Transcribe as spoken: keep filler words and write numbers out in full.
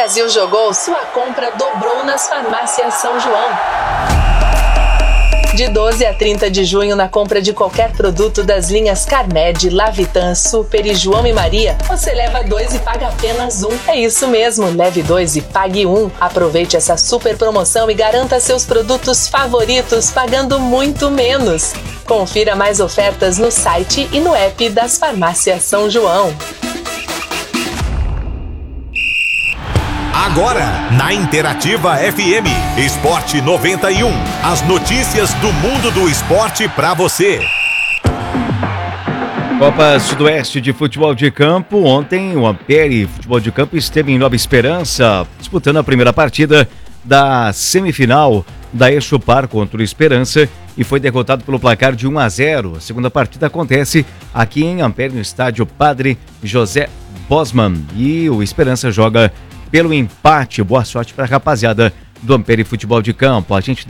Brasil jogou, sua compra dobrou nas farmácias São João. De doze a trinta de junho, na compra de qualquer produto das linhas Carmed, Lavitan, Super e João e Maria, você leva dois e paga apenas um. É isso mesmo, leve dois e pague um. Aproveite essa super promoção e garanta seus produtos favoritos pagando muito menos. Confira mais ofertas no site e no app das farmácias São João. Agora, na Interativa F M, Esporte noventa e um. As notícias do mundo do esporte para você. Copa Sudoeste de Futebol de Campo. Ontem, o Ampere Futebol de Campo esteve em Nova Esperança, disputando a primeira partida da semifinal da Eixopar contra o Esperança e foi derrotado pelo placar de um a zero. A segunda partida acontece aqui em Ampere, no estádio Padre José Bosman. E o Esperança joga pelo empate. Boa sorte para a rapaziada do Ampere Futebol de Campo. A gente